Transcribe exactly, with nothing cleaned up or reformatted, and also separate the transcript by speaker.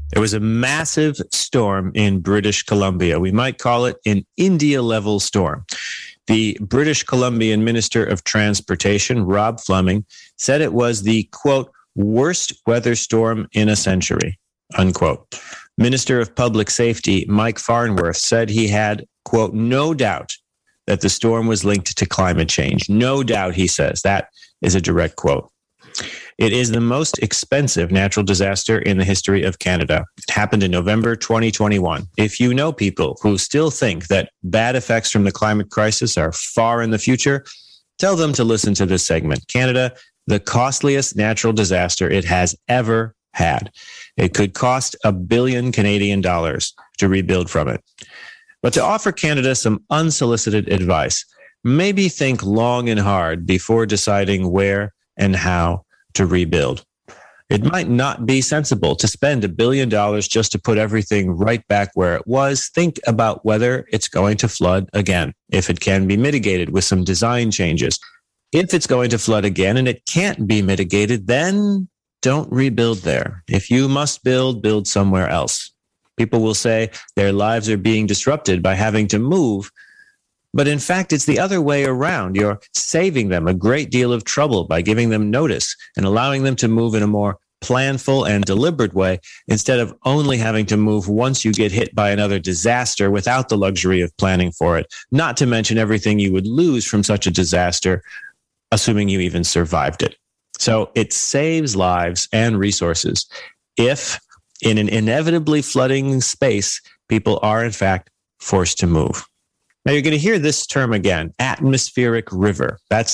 Speaker 1: There was a massive storm in British Columbia. We might call it an India-level storm. The British Columbian Minister of Transportation, Rob Fleming, said it was the, quote, worst weather storm in a century, unquote. Minister of Public Safety, Mike Farnworth, said he had, quote, no doubt that the storm was linked to climate change. No doubt, he says. That is a direct quote. It is the most expensive natural disaster in the history of Canada. It happened in November twenty twenty-one. If you know people who still think that bad effects from the climate crisis are far in the future, tell them to listen to this segment. Canada, the costliest natural disaster it has ever had. It could cost a billion Canadian dollars to rebuild from it. But to offer Canada some unsolicited advice, maybe think long and hard before deciding where and how to rebuild. It might not be sensible to spend a billion dollars just to put everything right back where it was. Think about whether it's going to flood again, if it can be mitigated with some design changes. If it's going to flood again and it can't be mitigated, then don't rebuild there. If you must build, build somewhere else. People will say their lives are being disrupted by having to move. But in fact, it's the other way around. You're saving them a great deal of trouble by giving them notice and allowing them to move in a more planful and deliberate way instead of only having to move once you get hit by another disaster without the luxury of planning for it, not to mention everything you would lose from such a disaster, assuming you even survived it. So it saves lives and resources if, in an inevitably flooding space, people are in fact forced to move. Now, you're going to hear this term again, atmospheric river. That's